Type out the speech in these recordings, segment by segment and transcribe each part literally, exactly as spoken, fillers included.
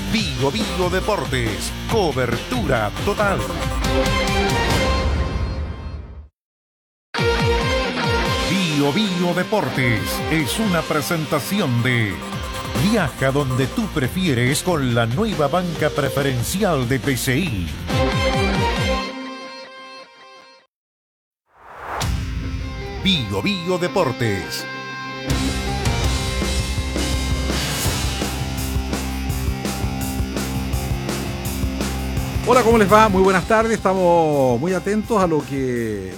Bio Bio Deportes, cobertura total. Bio Bio Deportes es una presentación de Viaja donde tú prefieres con la nueva banca preferencial de P C I. Bio Bio Deportes. Hola, ¿cómo les va? Muy buenas tardes. Estamos muy atentos a lo que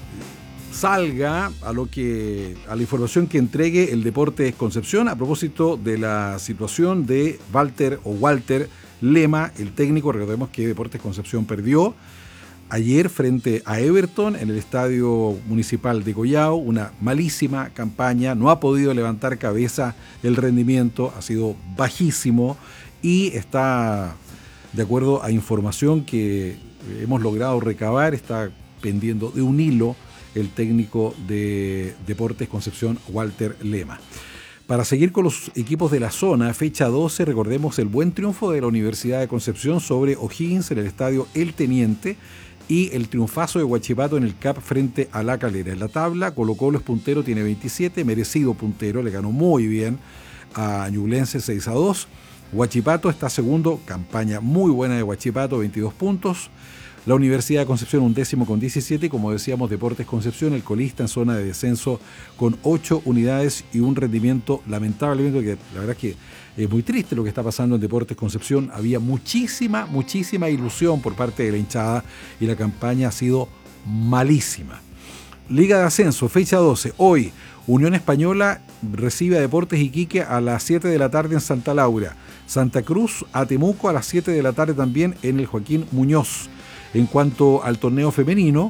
salga, a lo que a la información que entregue el Deportes Concepción a propósito de la situación de Walter o Walter Lema, el técnico. Recordemos que Deportes Concepción perdió ayer frente a Everton en el Estadio Municipal de Collao, una malísima campaña, no ha podido levantar cabeza, el rendimiento ha sido bajísimo y está, de acuerdo a información que hemos logrado recabar, está pendiendo de un hilo el técnico de Deportes Concepción, Walter Lema. Para seguir con los equipos de la zona, fecha doce, recordemos el buen triunfo de la Universidad de Concepción sobre O'Higgins en el Estadio El Teniente y el triunfazo de Huachipato en el C A P frente a La Calera. En la tabla, Colo-Colo es puntero, tiene veintisiete, merecido puntero, le ganó muy bien a Ñublense seis a dos. Huachipato está segundo, campaña muy buena de Huachipato, veintidós puntos. La Universidad de Concepción un décimo con diecisiete y, como decíamos, Deportes Concepción, el colista en zona de descenso con ocho unidades y un rendimiento lamentablemente, que la verdad es que es muy triste lo que está pasando en Deportes Concepción. Había muchísima, muchísima ilusión por parte de la hinchada y la campaña ha sido malísima. Liga de Ascenso, fecha doce, hoy Unión Española recibe a Deportes Iquique a las siete de la tarde en Santa Laura. Santa Cruz a Temuco a las siete de la tarde también en el Joaquín Muñoz. En cuanto al torneo femenino,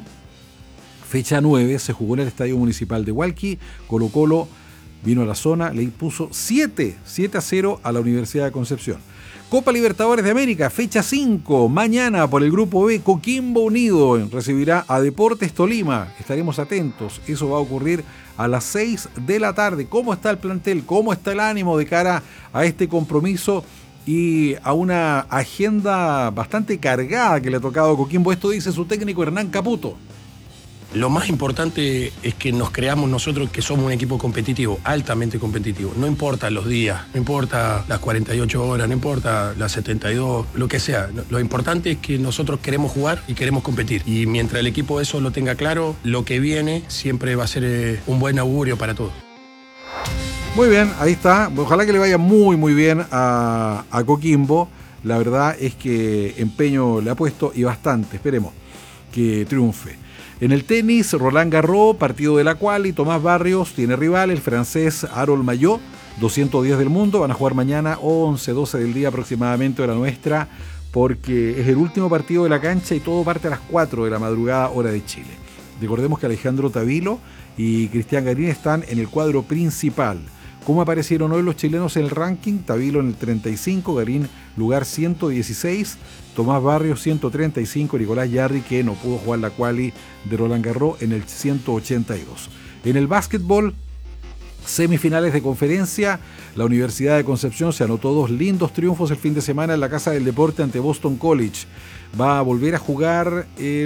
fecha nueve, se jugó en el Estadio Municipal de Hualqui. Colo-Colo vino a la zona, le impuso siete a cero a la Universidad de Concepción. Copa Libertadores de América, fecha cinco, mañana por el Grupo B, Coquimbo Unido recibirá a Deportes Tolima. Estaremos atentos, eso va a ocurrir a las seis de la tarde. ¿Cómo está el plantel? ¿Cómo está el ánimo de cara a este compromiso y a una agenda bastante cargada que le ha tocado a Coquimbo? Esto dice su técnico Hernán Caputo. Lo más importante es que nos creamos nosotros que somos un equipo competitivo, altamente competitivo. No importa los días, no importa las cuarenta y ocho horas, no importa las setenta y dos, lo que sea. Lo importante es que nosotros queremos jugar y queremos competir. Y mientras el equipo eso lo tenga claro, lo que viene siempre va a ser un buen augurio para todos. Muy bien, ahí está. Ojalá que le vaya muy, muy bien a, a Coquimbo. La verdad es que empeño le ha puesto y bastante. Esperemos que triunfe. En el tenis, Roland Garros, partido de la quali, Tomás Barrios tiene rival, el francés Harold Mayot, doscientos diez del mundo. Van a jugar mañana once, doce del día aproximadamente, hora nuestra, porque es el último partido de la cancha y todo parte a las cuatro de la madrugada, hora de Chile. Recordemos que Alejandro Tavilo y Cristian Garín están en el cuadro principal. ¿Cómo aparecieron hoy los chilenos en el ranking? Tavilo en el treinta y cinco, Garín lugar ciento dieciséis, Tomás Barrios ciento treinta y cinco, Nicolás Yarri, que no pudo jugar la quali de Roland Garros, en el ciento ochenta y dos. En el básquetbol, semifinales de conferencia, la Universidad de Concepción se anotó dos lindos triunfos el fin de semana en la Casa del Deporte ante Boston College. Va a volver a jugar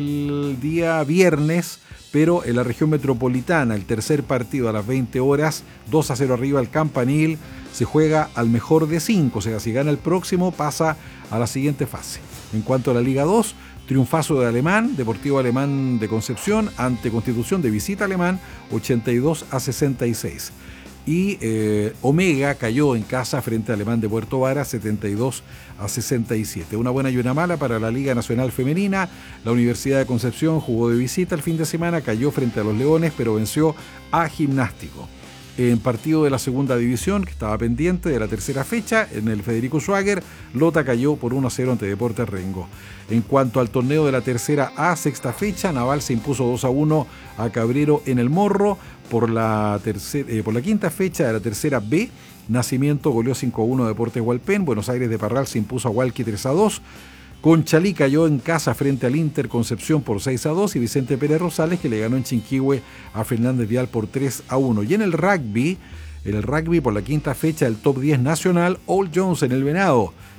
el día viernes, pero en la región metropolitana, el tercer partido a las veinte horas, dos a cero arriba al Campanil, se juega al mejor de cinco, o sea, si gana el próximo pasa a la siguiente fase. En cuanto a la Liga dos, triunfazo de Alemán, Deportivo Alemán de Concepción ante Constitución de visita Alemán, ochenta y dos a sesenta y seis. Y eh, Omega cayó en casa frente a Alemán de Puerto Vara, setenta y dos a sesenta y siete. Una buena y una mala para la Liga Nacional Femenina. La Universidad de Concepción jugó de visita el fin de semana, cayó frente a los Leones, pero venció a Gimnástico. En partido de la segunda división, que estaba pendiente de la tercera fecha, en el Federico Schwager, Lota cayó por uno a cero ante Deportes Rengo. En cuanto al torneo de la tercera A, sexta fecha, Naval se impuso dos a uno a Cabrero en el Morro. Por la, tercer, eh, por la quinta fecha de la tercera B, Nacimiento goleó cinco a uno a Deportes Hualpén. Buenos Aires de Parral se impuso a Hualqui tres a dos. Conchalí cayó en casa frente al Inter Concepción por seis a dos y Vicente Pérez Rosales, que le ganó en Chinquihue a Fernández Vial por tres a uno. Y en el rugby, en el rugby por la quinta fecha del top diez nacional, Old Jones en el Venado